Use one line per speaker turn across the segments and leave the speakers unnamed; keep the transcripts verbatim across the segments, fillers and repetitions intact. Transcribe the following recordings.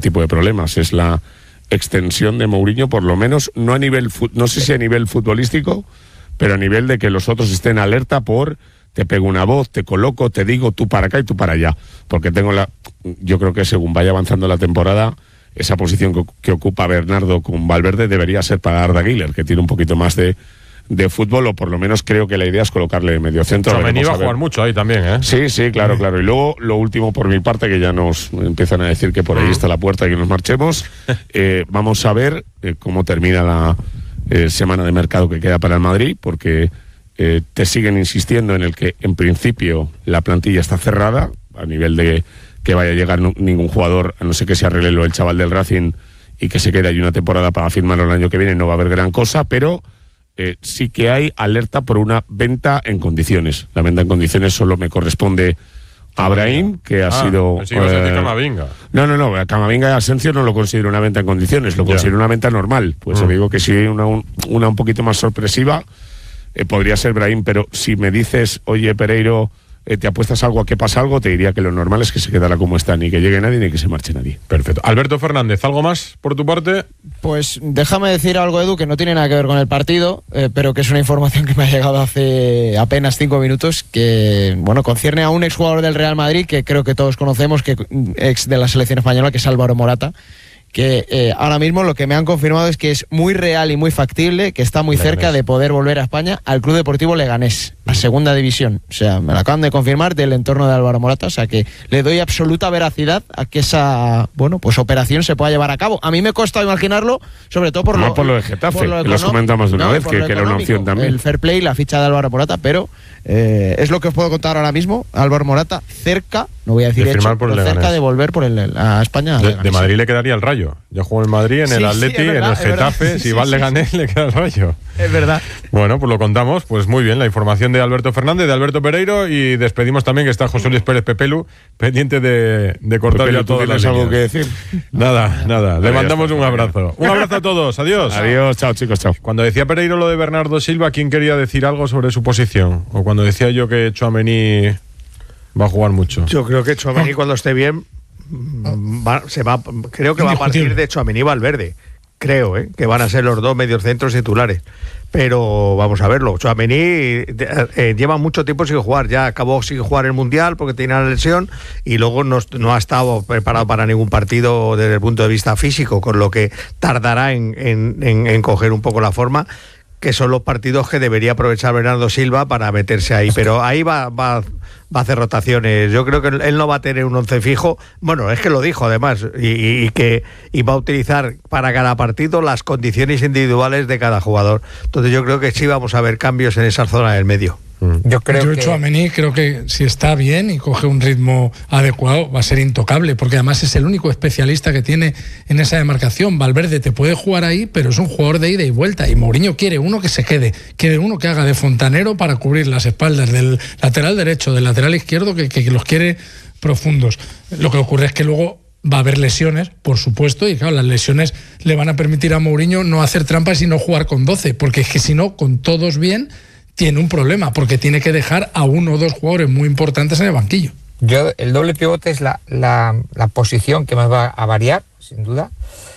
tipo de problemas. Es la extensión de Mourinho, por lo menos, no a nivel, no sé si a nivel futbolístico, pero a nivel de que los otros estén alerta por te pego una voz, te coloco, te digo tú para acá y tú para allá. Porque tengo la, yo creo que según vaya avanzando la temporada, esa posición que, que ocupa Bernardo con Valverde debería ser para Arda Güler, que tiene un poquito más de de fútbol, o por lo menos creo que la idea es colocarle en medio centro.
Tchouaméni va a jugar mucho ahí también, ¿eh?
Sí, sí, claro, claro. Y luego, lo último por mi parte, que ya nos empiezan a decir que por ahí está la puerta y que nos marchemos, eh, vamos a ver eh, cómo termina la eh, semana de mercado que queda para el Madrid, porque eh, te siguen insistiendo en el que, en principio, la plantilla está cerrada, a nivel de que vaya a llegar no, ningún jugador, a no ser que se arregle lo el chaval del Racing y que se quede ahí una temporada para firmarlo el año que viene, no va a haber gran cosa, pero Eh, sí que hay alerta por una venta en condiciones. La venta en condiciones solo me corresponde a Brahim, que ha
ah,
sido...
Sí, eh, Camavinga.
No, no, no, a Camavinga y a Asensio no lo considero una venta en condiciones, lo considero yeah. una venta normal. Pues mm. digo que si hay una, una un poquito más sorpresiva, eh, podría ser Brahim, pero si me dices, oye, Pereiro, eh, ¿te apuestas algo a que pasa algo? Te diría que lo normal es que se quedara como está, ni que llegue nadie ni que se marche nadie.
Perfecto. Alberto Fernández, ¿algo más por tu parte?
Pues déjame decir algo, Edu, que no tiene nada que ver con el partido, eh, pero que es una información que me ha llegado hace apenas cinco minutos, que bueno, concierne a un exjugador del Real Madrid, que creo que todos conocemos, que ex de la selección española, que es Álvaro Morata, que eh, ahora mismo lo que me han confirmado es que es muy real y muy factible, que está muy Leganés. cerca de poder volver a España al Club Deportivo Leganés, a segunda división. O sea, me lo acaban de confirmar del entorno de Álvaro Morata, o sea que le doy absoluta veracidad a que esa, bueno, pues operación se pueda llevar a cabo. A mí me cuesta imaginarlo, sobre todo por,
no,
lo,
por lo de Getafe,
por lo
que los comentamos de una
no,
vez, que, que era una opción también.
El fair play, la ficha de Álvaro Morata, pero eh, es lo que os puedo contar ahora mismo. Álvaro Morata cerca, no voy a decir
de
hecho,
por
pero cerca de volver por el, a España.
De, de Madrid le quedaría el Rayo. Ya jugó en Madrid, en sí, el Atleti, sí, verdad, en el Getafe. Si sí, va al Leganés, sí, le queda el Rayo.
Es verdad.
Bueno, pues lo contamos. Pues muy bien, la información de Alberto Fernández, de Alberto Pereiro, y despedimos también que está José Luis Pérez Pepelu, pendiente de, de cortar
Pepelu,
ya todas las
algo
líneas.
que decir.
Nada, nada. Le
Adiós,
mandamos un abrazo. Un abrazo a todos. Adiós.
Adiós, chao chicos, chao.
Cuando decía Pereiro lo de Bernardo Silva, ¿quién quería decir algo sobre su posición? O cuando decía yo que Tchouaméni va a jugar mucho.
Yo creo que Tchouaméni oh. cuando esté bien va, se va, creo que va a partir de Tchouaméni y Valverde. Creo, ¿eh? que van a ser los dos mediocentros titulares. Pero vamos a verlo. Tchouaméni eh, lleva mucho tiempo sin jugar. Ya acabó sin jugar el Mundial porque tenía la lesión y luego no, no ha estado preparado para ningún partido desde el punto de vista físico, con lo que tardará en, en, en, en coger un poco la forma, que son los partidos que debería aprovechar Bernardo Silva para meterse ahí. Pero ahí va, va, va a hacer rotaciones. Yo creo que él no va a tener un once fijo. Bueno, es que lo dijo además, y, y, y que y va a utilizar para cada partido las condiciones individuales de cada jugador. Entonces yo creo que sí vamos a ver cambios en esa zona del medio.
Yo creo
Yo
que
Tchouaméni creo que si está bien y coge un ritmo adecuado va a ser intocable, porque además es el único especialista que tiene en esa demarcación. Valverde te puede jugar ahí, pero es un jugador de ida y vuelta, y Mourinho quiere uno que se quede, quiere uno que haga de fontanero para cubrir las espaldas del lateral derecho, del lateral izquierdo, que, que los quiere profundos. Lo que ocurre es que luego va a haber lesiones, por supuesto, y claro, las lesiones le van a permitir a Mourinho no hacer trampas y no jugar con doce, porque es que si no, con todos bien, tiene un problema, porque tiene que dejar a uno o dos jugadores muy importantes en el banquillo.
Yo, el doble pivote es la, la, la posición que más va a variar, sin duda,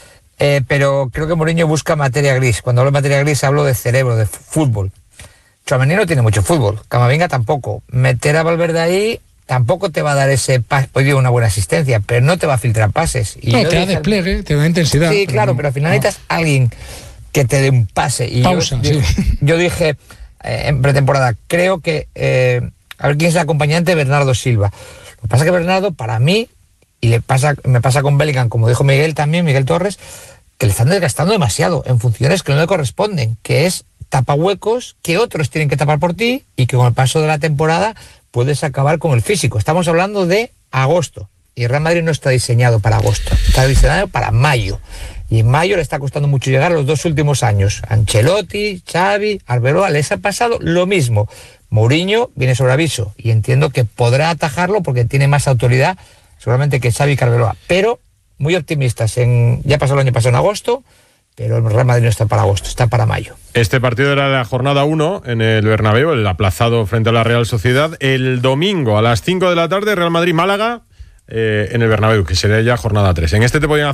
eh, pero creo que Mourinho busca materia gris. Cuando hablo de materia gris hablo de cerebro, de fútbol. Tchouaméni no tiene mucho fútbol, Camavinga tampoco. Meter a Valverde ahí tampoco te va a dar ese pase, pues digo, una buena asistencia, pero no te va a filtrar pases. Y
no, te da despliegue, te da intensidad.
Sí, claro, pero al final no. necesitas alguien que te dé un pase. Y
Pausa,
yo,
sí.
yo dije eh, en pretemporada, creo que eh, a ver quién es el acompañante de Bernardo Silva. Lo que pasa es que Bernardo, para mí, y le pasa, me pasa con Bellingham, como dijo Miguel también, Miguel Torres, que le están desgastando demasiado en funciones que no le corresponden, que es tapahuecos que otros tienen que tapar por ti y que con el paso de la temporada puedes acabar con el físico. Estamos hablando de agosto y el Real Madrid no está diseñado para agosto, está diseñado para mayo, y en mayo le está costando mucho llegar los dos últimos años. Ancelotti, Xavi, Arbeloa, les ha pasado lo mismo. Mourinho viene sobre aviso y entiendo que podrá atajarlo porque tiene más autoridad seguramente que Xavi y Arbeloa, pero muy optimistas. En, ya pasó el año pasado en agosto, pero el Real Madrid no está para agosto, está para mayo.
Este partido era la jornada uno en el Bernabéu, el aplazado frente a la Real Sociedad. El domingo a las cinco de la tarde, Real Madrid-Málaga eh, en el Bernabéu, que sería ya jornada tres. En este te podían hacer